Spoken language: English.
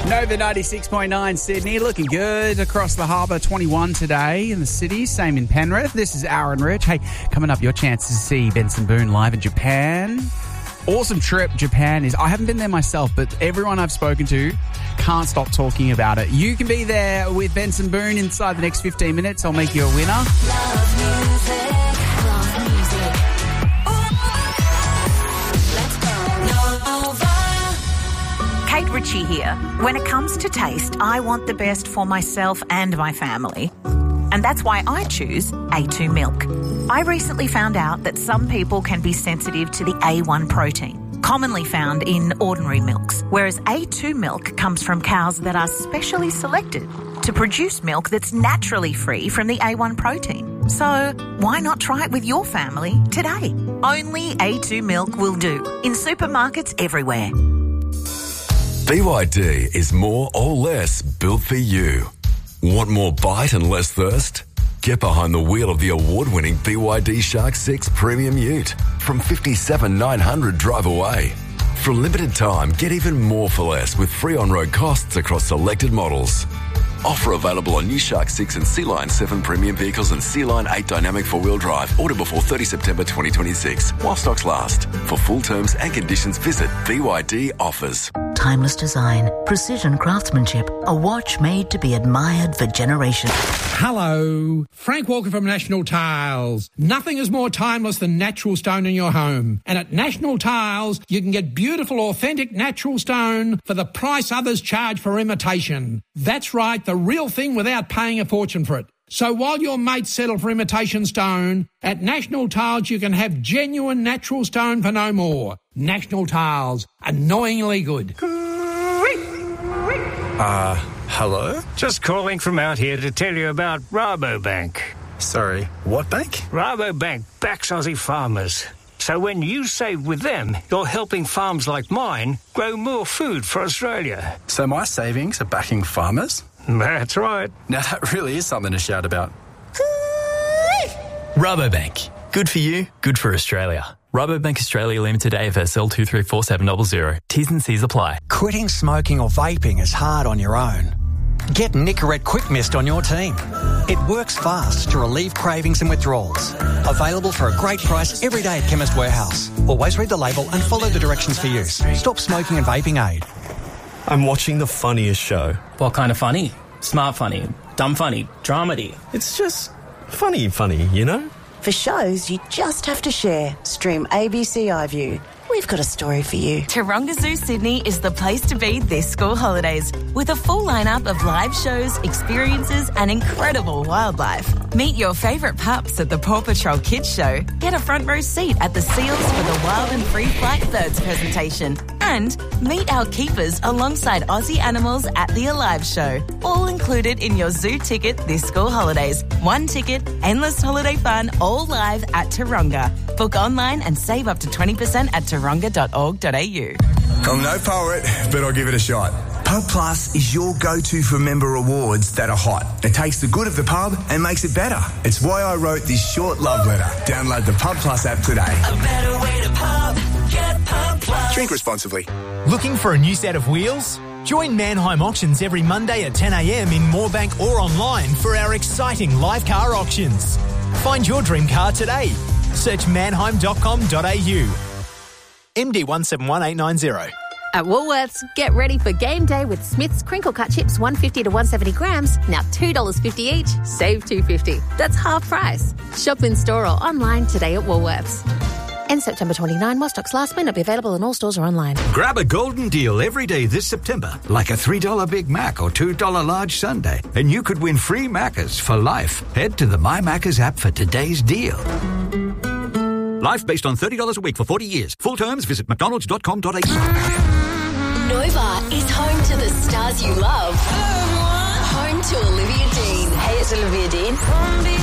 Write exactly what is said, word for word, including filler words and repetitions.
Nova ninety-six point nine Sydney, looking good across the harbour. twenty-one today in the city, same in Penrith. This is Aaron Rich. Hey, coming up, your chance to see Benson Boone live in Japan. Awesome trip Japan is. I haven't been there myself, but everyone I've spoken to can't stop talking about it. You can be there with Benson Boone inside the next fifteen minutes. I'll make you a winner. Love music, love music. Let's go. Nova. Kate Ritchie here. When it comes to taste, I want the best for myself and my family. And that's why I choose A two milk. I recently found out that some people can be sensitive to the A one protein, commonly found in ordinary milks, whereas A two milk comes from cows that are specially selected to produce milk that's naturally free from the A one protein. So why not try it with your family today? Only A two milk will do, in supermarkets everywhere. B Y D is more or less built for you. Want more bite and less thirst? Get behind the wheel of the award-winning B Y D Shark six Premium Ute from fifty-seven thousand nine hundred drive away. For a limited time, get even more for less with free on-road costs across selected models. Offer available on new Shark six and Sea Line seven premium vehicles and Sea Line eight dynamic four-wheel drive. Order before thirtieth September twenty twenty-six while stocks last. For full terms and conditions, visit B Y D Offers. Timeless design, precision craftsmanship, a watch made to be admired for generations. Hello, Frank Walker from National Tiles. Nothing is more timeless than natural stone in your home. And at National Tiles, you can get beautiful, authentic natural stone for the price others charge for imitation. That's right, the real thing without paying a fortune for it. So while your mates settle for imitation stone, at National Tiles you can have genuine natural stone for no more. National Tiles, annoyingly good. Uh, hello? Just calling from out here to tell you about Rabobank. Sorry, what bank? Rabobank backs Aussie farmers. So when you save with them, you're helping farms like mine grow more food for Australia. So my savings are backing farmers? That's right. Now that really is something to shout about. Rabobank. Good for you, good for Australia. Rabobank Australia Limited A F S L two three four seven zero zero. T's and C's apply. Quitting smoking or vaping is hard on your own. Get Nicorette Quick Mist on your team. It works fast to relieve cravings and withdrawals. Available for a great price every day at Chemist Warehouse. Always read the label and follow the directions for use. Stop smoking and vaping aid. I'm watching the funniest show. What kind of funny? Smart funny, dumb funny, dramedy. It's just funny funny, you know? For shows you just have to share, stream A B C iView. We've got a story for you. Taronga Zoo Sydney is the place to be this school holidays, with a full lineup of live shows, experiences and incredible wildlife. Meet your favourite pups at the Paw Patrol Kids Show. Get a front row seat at the Seals for the Wild and Free Flight Birds presentation. And meet our keepers alongside Aussie animals at the Alive Show. All included in your zoo ticket this school holidays. One ticket, endless holiday fun, all live at Taronga. Book online and save up to twenty percent at taronga dot org dot a u. I'm no poet, but I'll give it a shot. Pub Plus is your go-to for member awards that are hot. It takes the good of the pub and makes it better. It's why I wrote this short love letter. Download the Pub Plus app today. A better way to pub. Get Pub Plus. Drink responsibly. Looking for a new set of wheels? Join Manheim Auctions every Monday at ten a m in Moorebank or online for our exciting live car auctions. Find your dream car today. Search manheim dot com dot a u. M D one seven one eight nine zero. At Woolworths, get ready for game day with Smith's Crinkle Cut Chips one fifty to one seventy grams, now two dollars fifty each, save two fifty. That's half price. Shop in store or online today at Woolworths. End September twenty-ninth, while stocks last, may not be available in all stores or online. Grab a golden deal every day this September, like a three dollar Big Mac or two dollar large sundae, and you could win free Maccas for life. Head to the My Maccas app for today's deal. Life based on thirty dollars a week for forty years. Full terms, visit mcdonalds dot com dot a u. Nova is home to the stars you love. Home to Olivia Dean. Hey, it's Olivia Dean.